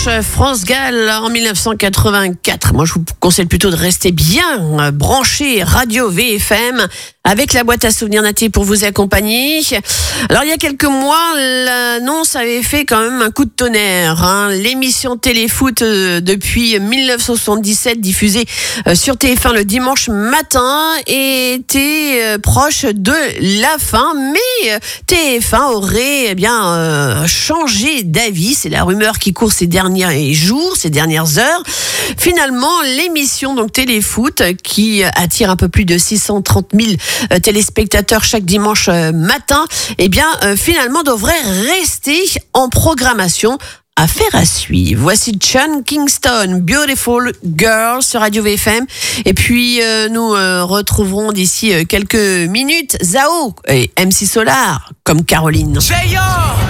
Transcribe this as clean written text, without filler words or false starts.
dimanche, France-Galles en 1984. Moi, je vous conseille plutôt de rester bien branché radio VFM avec la boîte à souvenirs Naté pour vous accompagner. Alors, il y a quelques mois, l'annonce avait fait quand même un coup de tonnerre. L'émission Téléfoot depuis 1977 diffusée sur TF1 le dimanche matin était proche de la fin, mais TF1 aurait changé d'avis. C'est la rumeur qui court ces derniers jours, ces dernières heures. Finalement, l'émission donc Téléfoot, qui attire un peu plus de 630 000 téléspectateurs chaque dimanche matin, finalement devrait rester en programmation. Affaire à suivre. Voici Sean Kingston, Beautiful Girl sur Radio VFM. Et puis nous retrouverons d'ici quelques minutes Zao et MC Solar comme Caroline.